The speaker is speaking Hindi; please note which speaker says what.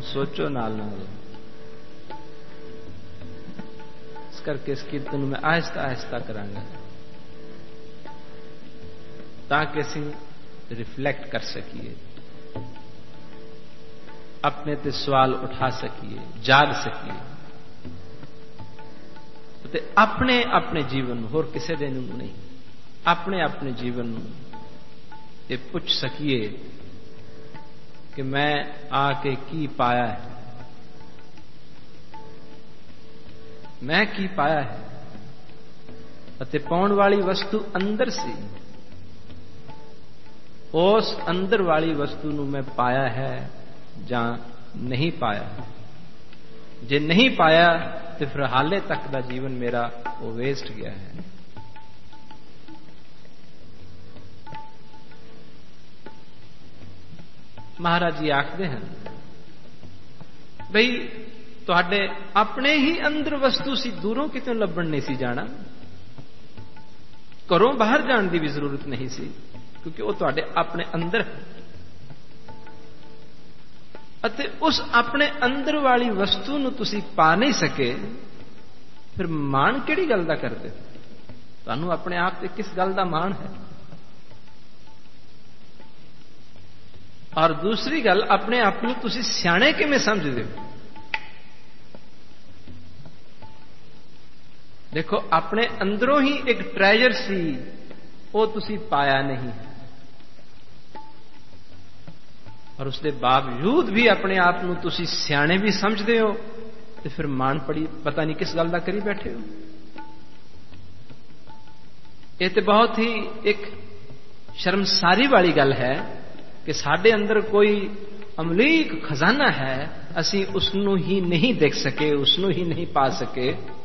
Speaker 1: सोचो नाल नाल। इस करके इस कीर्तन में आहिस्ता आहिस्ता करांगा ताकि असीं रिफ्लैक्ट कर सकीए, अपने ते सवाल उठा सकीए, जाग सकीए ते अपने अपने जीवन होर किसी दे नूं नहीं, अपने अपने जीवन नूं ये पुछ सकीए कि मैं आके की पाया है, मैं की पाया है अते पाउण वाली वस्तु अंदर सी, उस अंदर वाली वस्तु नूं मैं पाया है जां नहीं पाया। जे नहीं पाया तो फिर हाले तक का जीवन मेरा वो वेस्ट गया है। महाराज जी आखते हैं भाई तुहाडे अपने ही अंदर वस्तु सी, दूरों कितों लभण नहीं सी जाना, घरों बाहर जाने की भी जरूरत नहीं सी, क्योंकि वो तुहाडे अपने अंदर है। अते उस अपने अंदर वाली वस्तु नूं तुसी पा नहीं सके, फिर मान किहड़ी गल दा करदे? तुहानूं अपने आप ते किस गल दा मान है? और दूसरी गल, अपने आप को तुसी सियाणे किवें समझदे हो? देखो अपने अंदरों ही एक ट्रेजर सी, वो तुसी पाया नहीं, और उसके बावजूद भी अपने आप को तुसी सियाणे भी समझदे हो, तो फिर मान पड़ी पता नहीं किस गल दा करी बैठे हो। ये तो बहुत ही एक शर्मसारी वाली गल है कि साडे अंदर कोई अमलीक खजाना है, असी उसनों ही नहीं देख सके, उसनों ही नहीं पा सके,